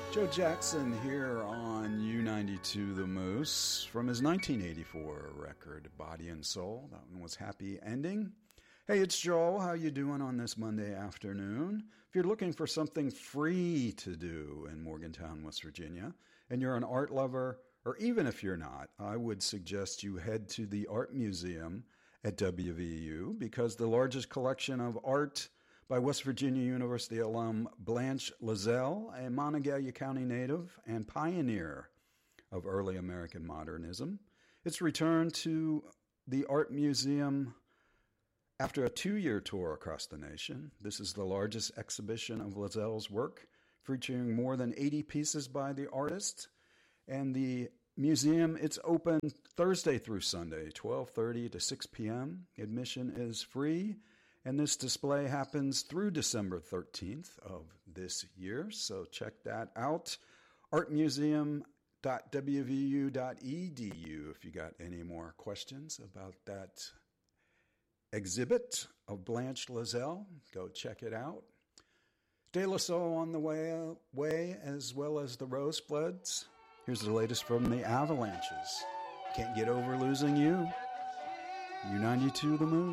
Joe Jackson here on U92 The Moose from his 1984 record, Body and Soul. That one was Happy Ending. Hey, it's Joel. How you doing on this Monday afternoon? If you're looking for something free to do in Morgantown, West Virginia, and you're an art lover, or even if you're not, I would suggest you head to the Art Museum at WVU because the largest collection of art by West Virginia University alum Blanche Lazelle, a Monongalia County native and pioneer of early American modernism. It's returned to the Art Museum after a 2-year tour across the nation. This is the largest exhibition of Lazelle's work, featuring more than 80 pieces by the artist. And the museum, it's open Thursday through Sunday, 12:30 to 6 p.m. Admission is free. And this display happens through December 13th of this year, so check that out. artmuseum.wvu.edu if you got any more questions about that exhibit of Blanche Lazelle. Go check it out. De La Soul on the way, as well as the Rosebloods. Here's the latest from the Avalanches. Can't get over losing you. U92 The Moose.